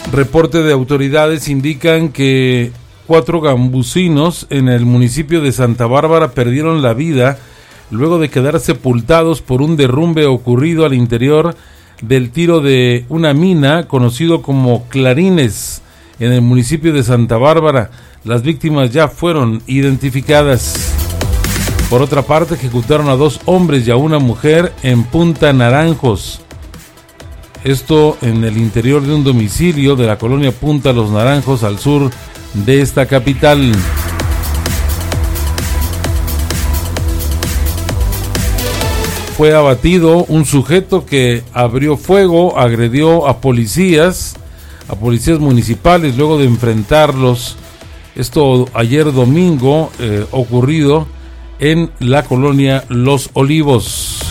Reporte de autoridades indican que 4 gambusinos en el municipio de Santa Bárbara perdieron la vida luego de quedar sepultados por un derrumbe ocurrido al interior del tiro de una mina conocido como Clarines en el municipio de Santa Bárbara. Las víctimas ya fueron identificadas. Por otra parte, ejecutaron a 2 hombres y a una mujer en Punta Naranjos. Esto en el interior de un domicilio de la colonia Punta Los Naranjos, al sur de esta capital. Fue abatido un sujeto que abrió fuego, agredió a policías municipales luego de enfrentarlos. Esto ayer domingo, ocurrido en la colonia Los Olivos.